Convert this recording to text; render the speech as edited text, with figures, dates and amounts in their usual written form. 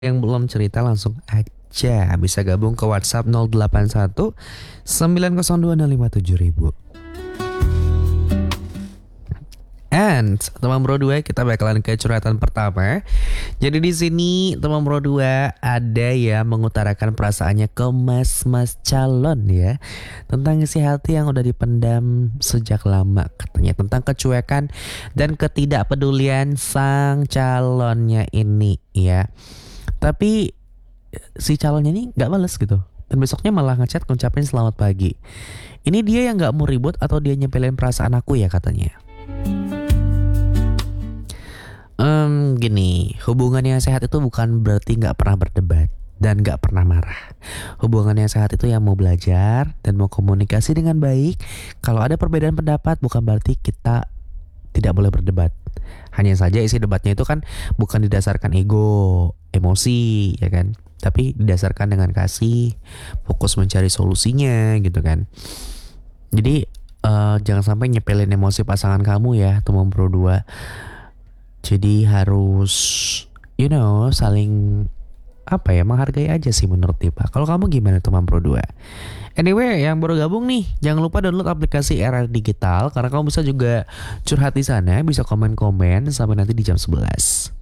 yang belum cerita langsung aja bisa gabung ke WhatsApp 081 902 057 000. And teman bro 2 kita bakalan ke curhatan pertama. Jadi di sini teman bro 2 ada yang mengutarakan perasaannya ke mas-mas calon ya, tentang isi hati yang udah dipendam sejak lama, katanya tentang kecuekan dan ketidakpedulian sang calonnya ini ya. Tapi si calonnya ini nggak bales gitu, dan besoknya malah ngechat ngucapin selamat pagi. Ini dia yang nggak mau ribut atau dia nyepelin perasaan aku ya katanya. Gini, hubungan yang sehat itu bukan berarti nggak pernah berdebat dan nggak pernah marah. Hubungan yang sehat itu yang mau belajar dan mau komunikasi dengan baik. Kalau ada perbedaan pendapat bukan berarti kita tidak boleh berdebat. Hanya saja isi debatnya itu kan bukan didasarkan ego, emosi, ya kan? Tapi didasarkan dengan kasih, fokus mencari solusinya gitu kan. Jadi jangan sampai nyepelin emosi pasangan kamu ya, teman pro 2. Jadi harus saling menghargai aja sih menurut Tipa. Kalau kamu gimana teman pro 2? Anyway, yang baru gabung nih, jangan lupa download aplikasi RR Digital karena kamu bisa juga curhat di sana, bisa komen-komen sampai nanti di jam 11.